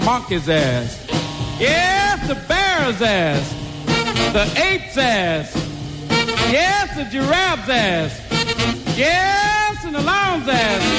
monkey's ass. Yes, the bear's ass. The ape's ass. Yes, the giraffe's ass.